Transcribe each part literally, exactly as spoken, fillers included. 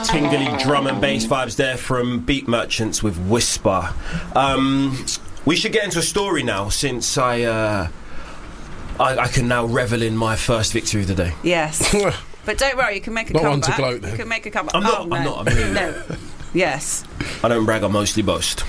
tingly drum and bass vibes there from Beat Merchants with Whisper. Um, we should get into a story now, since I, uh, I I can now revel in my first victory of the day. Yes. But don't worry, you can make a Not comeback. one to gloat, then. You can make a comeback. I'm not. Oh, no. I'm not. I mean, no. Yes. I don't brag. I mostly boast.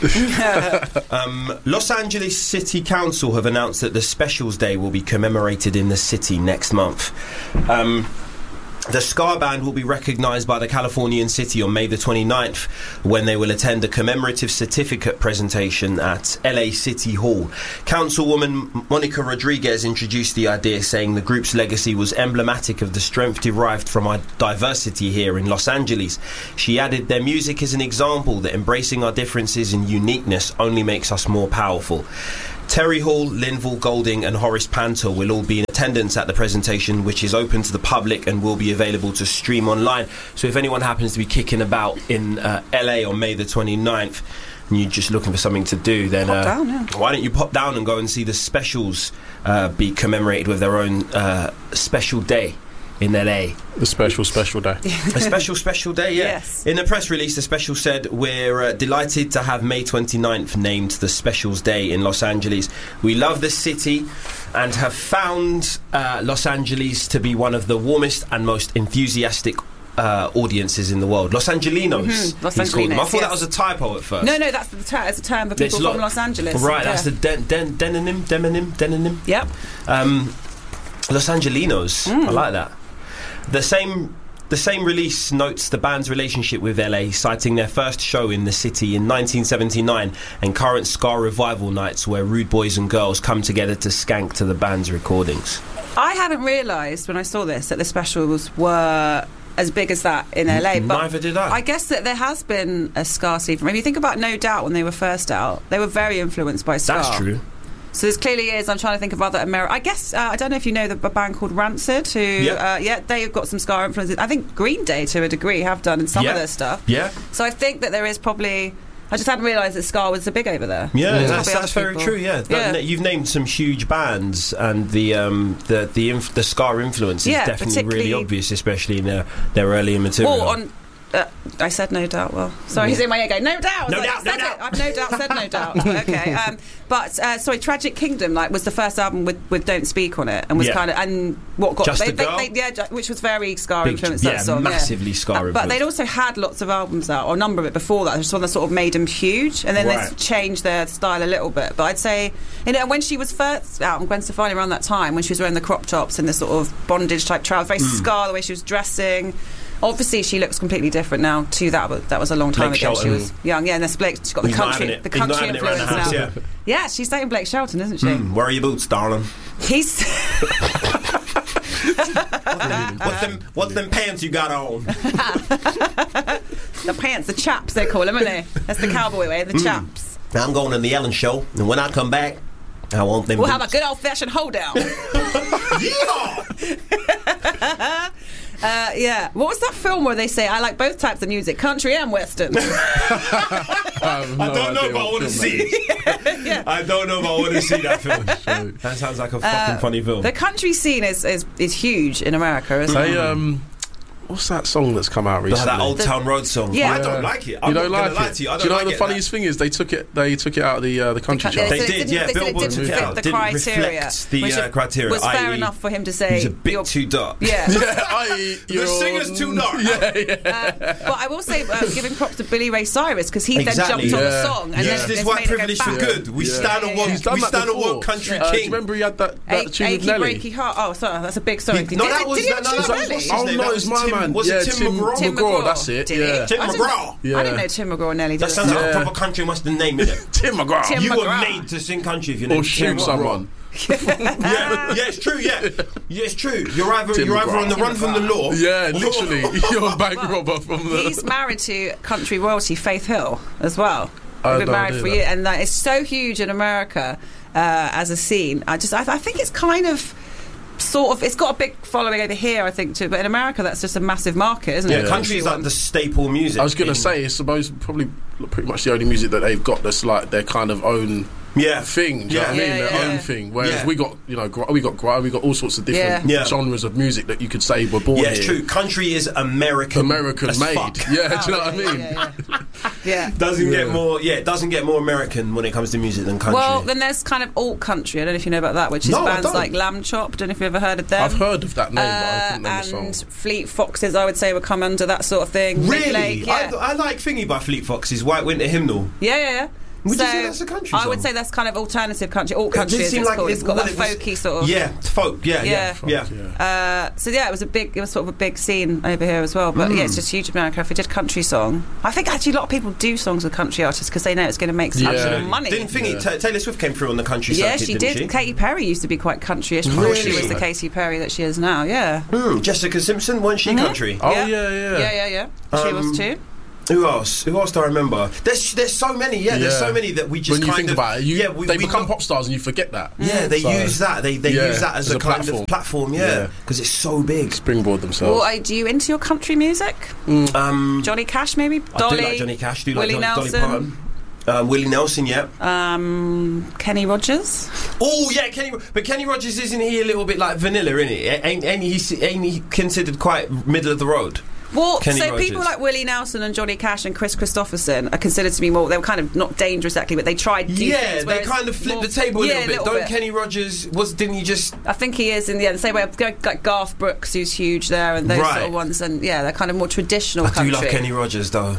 um, Los Angeles City Council have announced that the Specials Day will be commemorated in the city next month. Um, The Ska Band will be recognised by the Californian City on May the twenty-ninth, when they will attend a commemorative certificate presentation at L A City Hall. Councilwoman Monica Rodriguez introduced the idea, saying the group's legacy was emblematic of the strength derived from our diversity here in Los Angeles. She added, their music is an example that embracing our differences and uniqueness only makes us more powerful. Terry Hall, Linval Golding and Horace Panter will all be in attendance at the presentation, which is open to the public and will be available to stream online. So if anyone happens to be kicking about in uh, L A on May the twenty-ninth and you're just looking for something to do, then uh, down, yeah. why don't you pop down and go and see the Specials uh, be commemorated with their own uh, special day in L A. A special, special day. A special, special day, yeah. Yes. In a press release, the Special said, we're uh, delighted to have May twenty-ninth named the Specials Day in Los Angeles. We love the city and have found uh, Los Angeles to be one of the warmest and most enthusiastic uh, audiences in the world. Los Angelinos, Mm-hmm. Los he's called them. I Angelinos, thought that yes. was a typo at first. No, no, that's the term. It's a term for There's people lot- from Los Angeles. Right, Yeah. that's the den- den- demonym, demonym, demonym. Yep. Um, Los Angelinos, Mm. I like that. The same the same release notes the band's relationship with L A, citing their first show in the city in nineteen seventy-nine and current ska revival nights where rude boys and girls come together to skank to the band's recordings. I hadn't realised when I saw this that the Specials were as big as that in L A. But Neither did I. I guess that there has been a ska scene. If you think about No Doubt when they were first out, they were very influenced by ska. That's true. So this clearly is. I'm trying to think of other American. I guess uh, I don't know if you know the a band called Rancid, who Yeah. uh, yeah they've got some ska influences. I think Green Day to a degree have done in some Yeah. of their stuff. Yeah. So I think that there is probably. I just hadn't realised that ska was so big over there. Yeah, There's that's, probably that's other very people. true. Yeah, Yeah. That, you've named some huge bands, and the um, the the, inf- the ska influence is Yeah, definitely really particularly- obvious, especially in their their earlier material. Or on. Uh, I said No Doubt. Well, sorry, he's in my ear going, No Doubt. I was No like, doubt, I no said doubt. it. I've no doubt said No Doubt. Okay, um, but uh, sorry, Tragic Kingdom like was the first album with, with Don't Speak on it, and was Yeah. kind of and what got Just they, a Girl? they, they, yeah, ju- which was very ska Big- influenced. yeah, that song, massively yeah. ska Uh, But influenced. they'd also had lots of albums out, or a number of it before that. Just one that sort of made them huge, and then Right. they changed their style a little bit. But I'd say, you know, when she was first out, and Gwen Stefani around that time, when she was wearing the crop tops and the sort of bondage type trousers, very Mm. ska, the way she was dressing. Obviously, she looks completely different now to that, but that was a long time Blake ago. She Shelton. was young, yeah, and then Blake, she's got the He's not country, having it. the He's not country having it around the influence house, now. yeah. Yeah, she's dating Blake Shelton, isn't she? Mm, where are your boots, darling? He's What's them, what's them pants you got on? the pants, the chaps they call them, aren't they? That's the cowboy way, the chaps. Now I'm going to the Ellen show, and when I come back, I want them We'll have a boots. good old fashioned hold down. Yeah! Uh, yeah. What was that film where they say I like both types of music, country and western? I, have no I don't know idea if I what want to film see that it. yeah. I don't know if I want to see that film. is. That sounds like a fucking funny film. The country scene is, is, is huge in America, isn't They it? um, what's that song that's come out Oh, recently? that Old Town Road song. Yeah. I don't like it. I'm You don't not like gonna lie it? to you. I don't Do you know like the it. funniest thing is they took it they took it out of the uh, the country They chart. They So it did, didn't- yeah. they said it Billboard didn't took it fit out. the Didn't criteria, reflect the which uh, criteria. was fair i e enough for him to say. He's a bit you're- too dark. Yeah. Yeah, I, The singer's too dark. Yeah, yeah. Uh, but I will say, uh, giving props to Billy Ray Cyrus because he Exactly. then jumped on Yeah. the song and Yes, then this it's white made it go privilege for back. good. We Yeah. stand on Yeah, what yeah, He's done we that stand on before. what country Uh, do you king. remember he had that, that Ach- tune with Achy Nelly? breaky heart. Oh, sorry, that's a big sorry. Did, No, did, that did, was did he that, have no, a that tune was with what's Nelly? his Oh name? no, That it's was my Tim- man. was it yeah, Tim Tim McGraw? Tim McGraw. McGraw. That's it. Did he? Yeah. Tim I didn't- McGraw. Yeah. I didn't know Tim McGraw and Nelly did That a sounds song. like a Yeah. proper country must have named it. Tim McGraw. Tim You were McGraw. made to sing country if you or named shoot Tim McGraw. someone. Yeah, yeah, it's true. Yeah, yeah, it's true. You're either Tim you're either McGraw. on the run from the law. Yeah, literally, you're a bank robber from the. He's married to country royalty Faith Hill as well. I They've been don't married do for that. years, and that is so huge in America uh, as a scene. I just, I, I think it's kind of. Sort of, it's got a big following over here, I think, too. But in America, that's just a massive market, isn't Yeah, it? country is like the staple music. I was going to in- say, it's supposed probably pretty much the only music that they've got that's like their kind of own Yeah. thing. Do you Yeah. know what I mean? Yeah, Their yeah. own thing. Whereas Yeah. we got, you know, gr- we got grime, we got all sorts of different Yeah. Yeah. genres of music that you could say were born Yeah, here. it's true. Country is American. American as made. fuck. Yeah, do you know what I Oh, mean? Yeah, yeah, yeah. Doesn't get Yeah. more. Yeah, it doesn't get more American when it comes to music than country. Well, then there's kind of alt country. I don't know if you know about that, which is No, I bands don't. like Lamb Chop. Don't know if you've ever heard of them. I've heard of that name, but I Uh, couldn't name the song. and Fleet Foxes, I would say, would come under that sort of thing. Big really, Lake, yeah. I, I like Thingy by Fleet Foxes, White Winter Hymnal. yeah, yeah, yeah. Would so you say that's a country I would song? say that's kind of alternative country, alt It country did as seem it's like called. it- It's got well, that it was- folky sort of. Yeah, folk. Yeah, yeah, Yeah. yeah. Uh, so yeah, it was a big, it was sort of a big scene over here as well. But Mm. yeah, it's just huge in America. If we did country song, I think actually a lot of people do songs with country artists because they know it's going to make some Yeah. absolute money. Didn't Thingy Yeah. Ta- Taylor Swift came through on the country yeah, circuit, she didn't did. she? Katy Perry used to be quite countryish before she Really? was the Katy Perry that she is now. Yeah, Mm, Jessica Simpson, wasn't she Mhm. country? Oh, Yeah. yeah, yeah. yeah, yeah, yeah. She Um, was too. Who else? Who else do I remember? There's there's so many. Yeah, there's Yeah. so many that we just When you kind think of, about it, you, yeah, we, they we become look- pop stars and you forget that. Yeah, they So, use that. They they yeah, use that as, as a, a kind platform. of platform. Yeah, Yeah. because it's so big. Springboard themselves. Well, are you into your country music? Um, Johnny Cash, maybe? I Dolly? do like Johnny Cash. Do like Willie Dolly, Dolly Nelson? Parton. Uh, Willie Nelson, yeah. Um, Kenny Rogers? Oh yeah, Kenny. But Kenny Rogers isn't he a little bit like vanilla, isn't he? Ain't, ain't he? Ain't he considered quite middle of the road? Well, Kenny so Rogers. people like Willie Nelson and Johnny Cash and Chris Christopherson are considered to be more. They were kind of not dangerous exactly, but they tried. To do Yeah, things, they whereas kind of flipped more- the table a yeah, little bit. little Don't bit. Kenny Rogers was? Didn't he just? I think he is in the end. The same way, like Garth Brooks, who's huge there, and those Right. sort of ones. And yeah, they're kind of more traditional I country. do love Kenny Rogers though.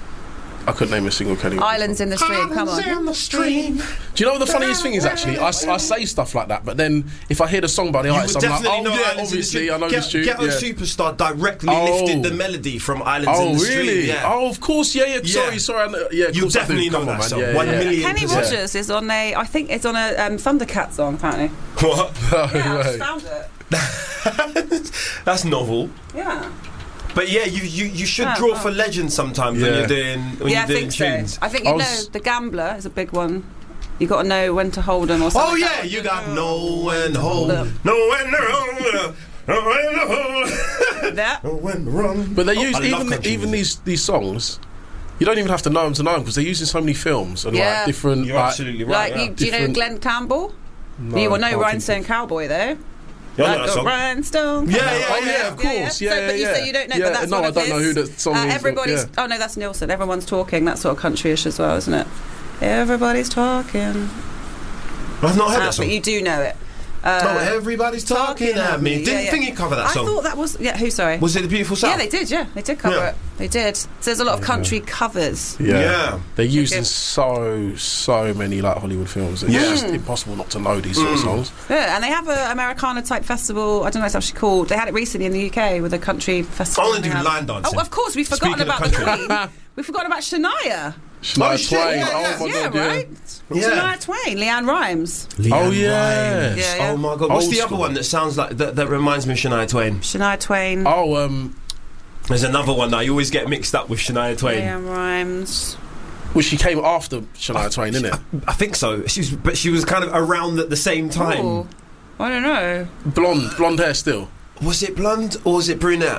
I couldn't name a single Kenny Rogers Islands in the Stream. Come on. in the stream. Do you know what the funniest thing is, actually? I, I say stuff like that, but then if I hear the song by the You artist, would I'm like, definitely oh know yeah, Islands in the obviously, Stream. I know Get, this tune. Ghetto Yeah. Superstar directly Oh. lifted the melody from Islands Oh in the really? Stream. Yeah. Oh, of course, yeah, yeah. Yeah. Sorry, sorry. I know, yeah, of You course I definitely do. know Come that on, man. song. Yeah, One yeah. million Kenny percent. Rogers is on a. I think it's on a um, Thundercat song. Apparently. What? Oh, Yeah, I right. just found it. That's novel. Yeah. But yeah, you you, you should Oh, draw oh. for legends sometimes when Yeah. you're doing when yeah, I you're doing think tunes. so. I think I you was- know the Gambler is a big one. You got to know when to hold them or something. Oh like yeah, that. you got no when to hold, Look. no when to hold, no when to hold, That. no when to run. But they Oh, use I love even country even music. these these songs. You don't even have to know them to know them because they're used in so many films and Yeah. like different. You're like, absolutely right. Like, yeah. you, do you know Different- Glenn Campbell? no, you will I know can't Rhinestone think Cowboy, though. You know Like that a song? Rhinestone Yeah, Cowboy. yeah, Oh yeah, of course, yeah, So, yeah, but you yeah. say you don't know, yeah, but that's no, one I of don't know his. who that song uh, is. but Everybody's. yeah. Oh no, that's Nilsson. Everyone's talking. That sort of countryish as well, isn't it? Everybody's talking. I've not heard Ah, that song. but you do know it. Oh, Uh, everybody's talking, talking at at me. me. Didn't Yeah, think yeah. you cover that I song. thought that was. Yeah, who? Sorry. Was it the Beautiful South? Yeah, they did. Yeah, they did cover Yeah. it. They did. So there's a lot of country covers. Yeah. Yeah. They're used in Okay. so so many like Hollywood films. It's Yeah. just impossible not to know these sort of songs. Yeah, and they have a Americana type festival. I don't know what it's actually called. They had it recently in the U K with a country festival. I wanna They do have- line dancing. Oh, of course, we've forgotten Speaking of about the country. Queen. We've forgotten about Shania. Shania Oh, shit, Twain. yeah, oh yeah. my yeah, god, yeah. right. Yeah. Shania Twain, Leanne Rhymes. Oh, Leanne yeah. Rimes. Yeah, yeah. Oh my god. What's Old the school. other one that sounds like that, that reminds me of Shania Twain? Shania Twain. Oh, um, There's another one that I always get mixed up with Shania Twain. Leanne Rhymes. well, she came after Shania Twain, didn't it? I think so. She was, but she was kind of around at the same time. Ooh, I don't know. Blonde, blonde hair still. Was it blonde or was it brunette?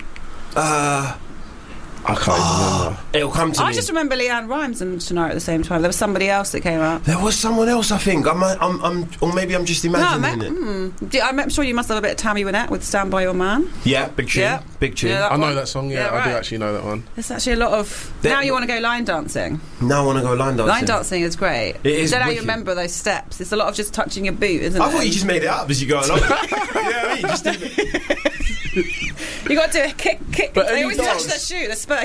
Uh, I can't remember. it'll come to I me. just remember Leanne Rhymes and Shania at the same time. There was somebody else that came out. There was someone else, I think. I'm, I'm, I'm or maybe I'm just No, imagining ma- it. mm. Do- I'm sure you must have a bit of Tammy Wynette with "Stand by Your Man." Yeah, big tune. Yeah. Big tune. Yeah, that I know one. that song. Yeah, Yeah, I do right. actually know that one. There's actually a lot of. There- now you want to go line dancing. Now I want to go line dancing. Line dancing is great. It is I don't know how you wicked. remember those steps. It's a lot of just touching your boot, isn't it? I thought you just made it up as you go along. Yeah, I mean, just did You got to do a kick, kick. But They any always touch dance- their shoe. The spur.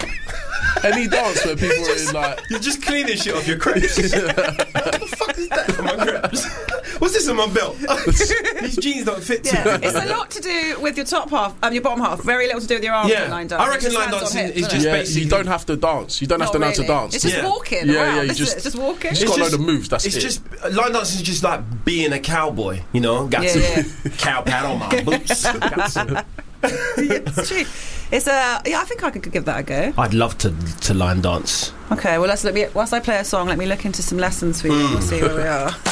Any dance where people are in like. You're just cleaning shit off your crepes. What the fuck is that on my crepes? What's this on my belt? These jeans don't fit too. Yeah, it's a lot to do with your top half, um, your bottom half. Very little to do with your arms. Yeah. in line dancing. I reckon It just line lands on dancing hips, is doesn't just it? Yeah, basically- you don't have to dance. You don't have Not to know how to really. dance. It's just Yeah. walking Yeah, around. yeah, you isn't just- it? It's just walking. Just got a load of moves. That's It's it. just line dancing is just like being a cowboy, you know. Got Yeah, some yeah. cow pad on my boots. Got some- It's true. It's a. Yeah, I think I could give that a go. I'd love to to line dance. Okay, well let's let me. Whilst I play a song, let me look into some lessons for you. We'll see where we are.